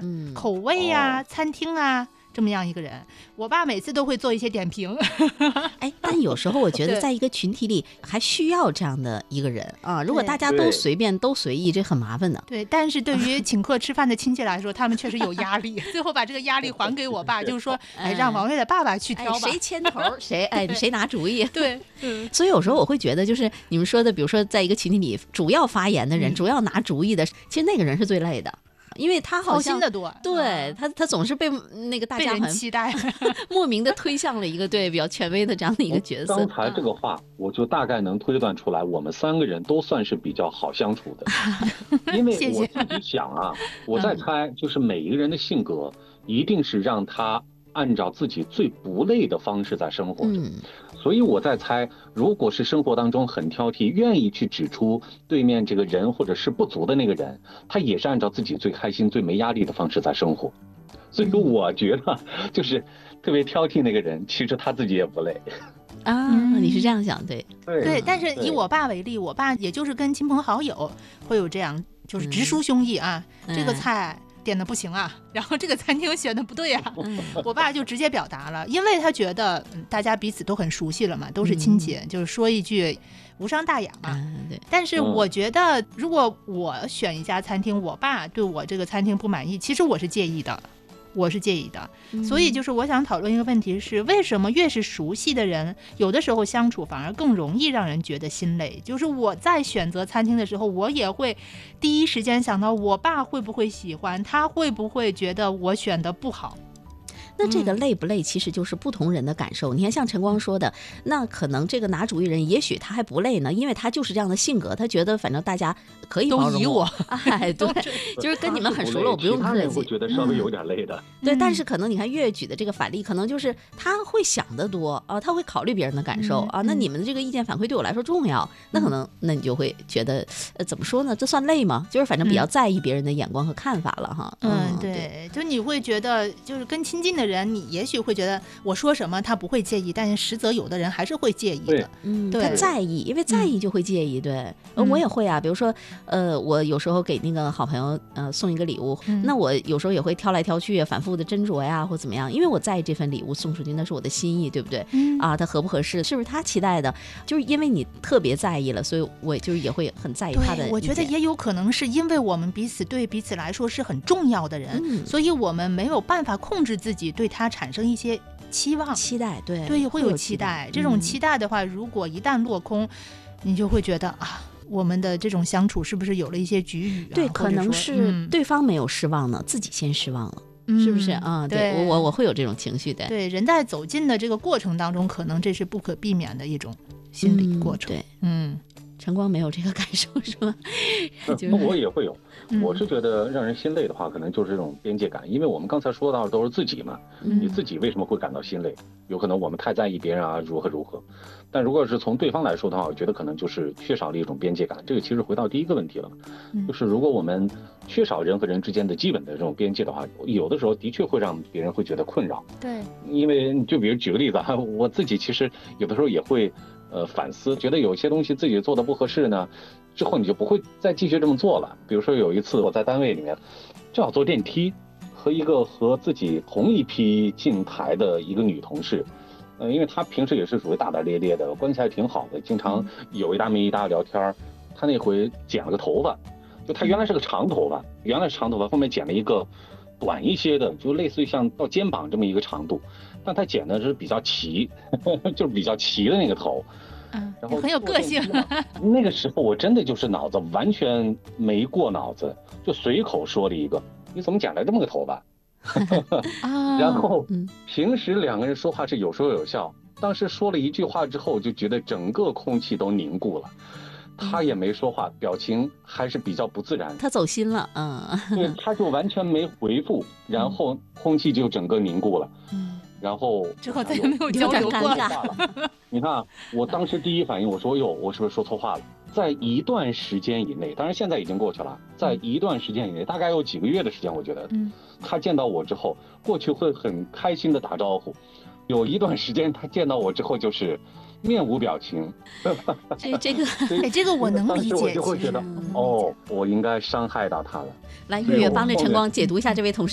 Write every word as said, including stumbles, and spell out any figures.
嗯、 口味啊、 哦、 餐厅啊，这么样一个人。我爸每次都会做一些点评。 哎，但有时候我觉得在一个群体里还需要这样的一个人啊，如果大家都随便都随意，这很麻烦的。 对，但是对于请客吃饭的亲戚来说，他们确实有压力。最后把这个压力还给我爸，就是说，哎，让王悦的爸爸去挑吧， 哎、谁牵头谁哎谁拿主意。 对，嗯。 所以有时候我会觉得，就是你们说的，比如说在一个群体里，主要发言的人、嗯、主要拿主意的，其实那个人是最累的。因为他好像操心的多， 对、嗯、他他总是被那个大家很期待， 莫名的推向了一个对比较权威的这样的一个角色。 刚才这个话，我就大概能推断出来，我们三个人都算是比较好相处的。因为我自己想啊，我在猜，就是每一个人的性格一定是让他按照自己最不累的方式在生活着。嗯，所以我在猜，如果是生活当中很挑剔，愿意去指出对面这个人或者是不足的那个人，他也是按照自己最开心、最没压力的方式在生活。所以说，我觉得就是特别挑剔那个人，其实他自己也不累啊。你是这样想，对对对。但是以我爸为例，我爸也就是跟亲朋好友会有这样，就是直抒胸臆啊，嗯、这个菜点的不行啊，然后这个餐厅选的不对啊，嗯、我爸就直接表达了，因为他觉得、嗯、大家彼此都很熟悉了嘛，都是亲戚，嗯、就是说一句无伤大雅嘛。嗯、对。但是我觉得，如果我选一家餐厅，我爸对我这个餐厅不满意，其实我是介意的。我是介意的，所以就是我想讨论一个问题是，为什么越是熟悉的人，有的时候相处反而更容易让人觉得心累？就是我在选择餐厅的时候，我也会第一时间想到我爸会不会喜欢，他会不会觉得我选的不好。 那这个累不累其实就是不同人的感受。你看像陈光说的，那可能这个拿主意人也许他还不累呢，因为他就是这样的性格，他觉得反正大家可以包容我，哎，对，就是跟你们很熟了，我不用客气。 其他人会觉得稍微有点累的、嗯、 对，但是可能你看越举的这个反例，可能就是他会想得多啊，他会考虑别人的感受、嗯、啊，那你们的这个意见反馈对我来说重要、嗯、那可能那你就会觉得呃怎么说呢，这算累吗？就是反正比较在意别人的眼光和看法了哈。 嗯，嗯对, 对，就你会觉得就是跟亲近的人，你也许会觉得我说什么他不会介意，但是实则有的人还是会介意的。 对， 嗯，对，他在意，因为在意就会介意。对，嗯、我也会啊。比如说，呃，我有时候给那个好朋友呃送一个礼物、嗯，那我有时候也会挑来挑去，反复的斟酌呀，或怎么样，因为我在意这份礼物送出去，那是我的心意，对不对？嗯、啊，他合不合适，是不是他期待的？就是因为你特别在意了，所以我就是也会很在意他的意见。 我觉得也有可能是因为我们彼此对彼此来说是很重要的人、嗯，所以我们没有办法控制自己对他产生一些期望、 期待，对对，会有期待。这种期待的话、嗯，如果一旦落空，你就会觉得啊，我们的这种相处是不是有了一些局语、啊？ 对，可能是对方没有失望呢，嗯、自己先失望了。是不是啊、嗯？对，我我我会有这种情绪的。 对，人在走近的这个过程当中，可能这是不可避免的一种心理过程。 嗯、对， 嗯， 晨光没有这个感受是吗？ 就是、我也会有，我是觉得让人心累的话，可能就是这种边界感，因为我们刚才说到的都是自己嘛，嗯、你自己为什么会感到心累？有可能我们太在意别人啊，如何如何。但如果是从对方来说的话，我觉得可能就是缺少了一种边界感。这个其实回到第一个问题了，就是如果我们缺少人和人之间的基本的这种边界的话，有的时候的确会让别人会觉得困扰。 对， 因为就比如举个例子啊，我自己其实有的时候也会呃反思，觉得有些东西自己做的不合适呢，之后你就不会再继续这么做了。比如说有一次我在单位里面正好坐电梯，和一个和自己同一批进台的一个女同事。呃，因为她平时也是属于大大咧咧的，关系还挺好的，经常有一搭没一搭聊天。她那回剪了个头发，就她原来是个长头发，原来是长头发，后面剪了一个短一些的，就类似于像到肩膀这么一个长度，但她剪的是比较齐，呵呵就是比较齐的那个头。 嗯，然后很有个性。 那个时候我真的就是脑子完全没过脑子，就随口说了一个：“你怎么剪了这么个头发？”然后平时两个人说话是有说有笑，当时说了一句话之后，就觉得整个空气都凝固了。他也没说话，表情还是比较不自然。 他走心了，嗯， 对，他就完全没回复，然后空气就整个凝固了。嗯，然后之后再也没有交流过了。你看，我当时第一反应，我说：“哟，我是不是说错话了？”在一段时间以内，当然现在已经过去了，在一段时间以内，大概有几个月的时间，我觉得，嗯，他见到我之后，过去会很开心的打招呼，有一段时间他见到我之后就是面无表情。 这这个， 哎，这个我能理解。 我就会觉得，哦，我应该伤害到他了。 来，月月帮着晨光解读一下这位同事。